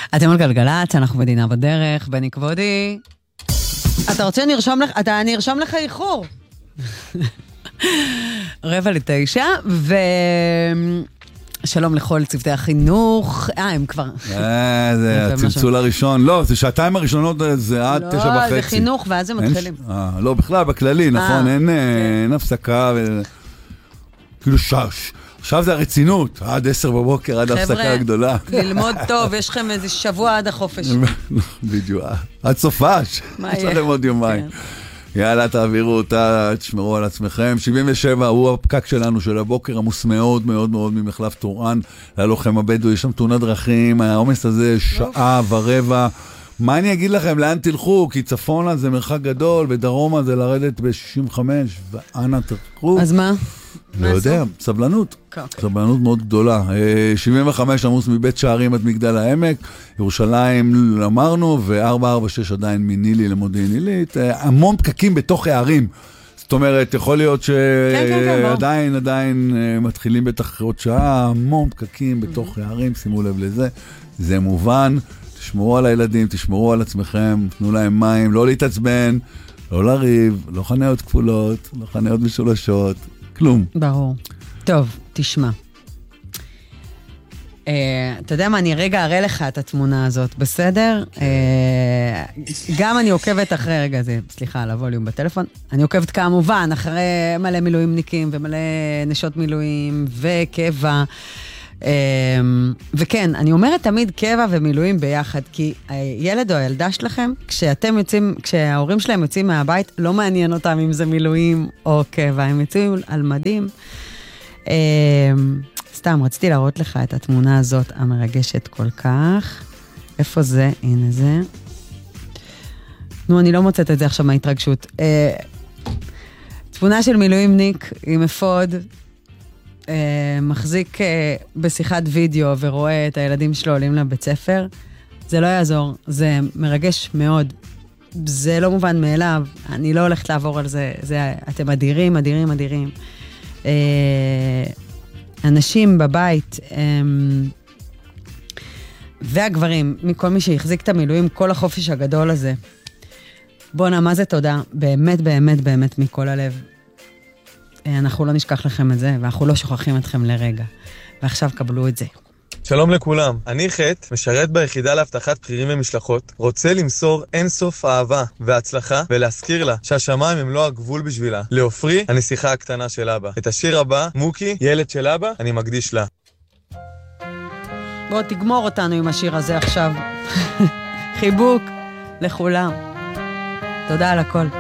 אתם על גלגלצ, אנחנו מדינה בדרך, בני כבודי. אתה רוצה נרשום לך, אני ארשום לך איחור. 8:45, שלום לכל צוותי החינוך. הם כבר... זה הצלצול הראשון. לא, זה שעתיים הראשונות, זה עד 9:30. לא, זה חינוך, ואז הם מתחילים. לא, בכלל, בכללי, נכון, אין הפסקה. כאילו עכשיו זה הרצינות, עד 10 בבוקר, עד ההפסקה הגדולה. חבר'ה, ללמוד טוב, יש לכם איזה שבוע עד החופש. בדיוק, עד סופש. יש לכם עוד יומיים. יאללה, תעבירו אותה, תשמרו על עצמכם. 77 הוא הפקק שלנו של הבוקר, עמוס מאוד מאוד מאוד ממחלף טורען, ללוחם הבדואי, יש שם תאונת דרכים, העומס הזה 1.25 שעות. מה אני אגיד לכם, לאן תלכו? כי צפונה זה מרחק גדול, ודרומה זה לרדת ב-65, ואנה תלכו. אז מה? לא יודע, סבלנות. סבלנות מאוד גדולה. 75 עמוס מבית שערים עד מגדל העמק, ירושלים אמרנו, ו-446 עדיין מנילי למודיעין עילית. המון פקקים בתוך הערים. זאת אומרת, יכול להיות שעדיין מתחילים בטח עוד שעה, המון פקקים בתוך הערים, שימו לב לזה. זה מובן. תשמרו על הילדים, תשמרו על עצמכם, תנו להם מים, לא להתעצבן, לא לריב, לא חניות כפולות, לא חניות משולשות, כלום. ברור. טוב, תשמע. אתה יודע מה, אני רגע אראה לך את התמונה הזאת, בסדר? גם אני עוקבת אחרי, רגע, זה, סליחה, על הווליום בטלפון, אני עוקבת כמובן אחרי מלא מילואימניקים ומלא נשות מילואים וקבע, וכן, אני אומרת תמיד קבע ומילואים ביחד, כי הילד או הילדה שלכם, כשההורים שלהם יוצאים מהבית, לא מעניין אותם אם זה מילואים או קבע, הם יוצאים על מדים. סתם, רציתי להראות לך את התמונה הזאת המרגשת כל כך. איפה זה? הנה זה. נו, אני לא מוצאת את זה עכשיו מההתרגשות. תמונה של מילואימניק עם אפוד, מחזיק בשיחת וידאו ורואה את הילדים שלו עולים לבית ספר. זה לא יעזור, זה מרגש מאוד. זה לא מובן מאליו, אני לא הולכת לעבור על זה, אתם אדירים, אדירים, אדירים. אנשים בבית, והגברים, מכל מי שהחזיק את המילואים, כל החופש הגדול הזה. בונה, מה זה תודה? באמת, באמת, באמת מכל הלב. אנחנו לא נשכח לכם את זה, ואנחנו לא שוכחים אתכם לרגע. ועכשיו קבלו את זה. שלום לכולם, אני חט, משרת ביחידה להבטחת בכירים ומשלחות, רוצה למסור אינסוף אהבה והצלחה, ולהזכיר לה שהשמיים הם לא הגבול בשבילה. לאופרי, הנסיכה הקטנה של אבא. את השיר הבא, מוקי, ילד של אבא, אני מקדיש לה. בוא תגמור אותנו עם השיר הזה עכשיו. חיבוק לכולם. תודה על הכל.